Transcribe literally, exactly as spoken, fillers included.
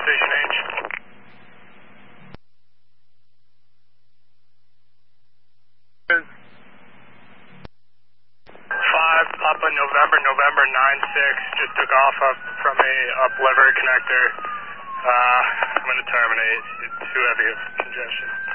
Station H. Five Papa November, November nine six, just took off up from a up liver connector. Uh, I'm going to terminate. It's too heavy of congestion.